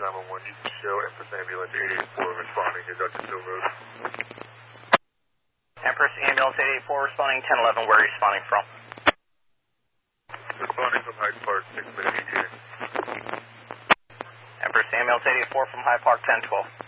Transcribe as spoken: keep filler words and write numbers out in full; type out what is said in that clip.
nine one one. You can show Empress Ambulance eight eight four responding to Dutchess Hill Road. Empress Ambulance eight eight four responding ten eleven. Where are you responding from? Responding from Hyde Park, six minute E T A. Empress Ambulance eight eight four from Hyde Park ten twelve.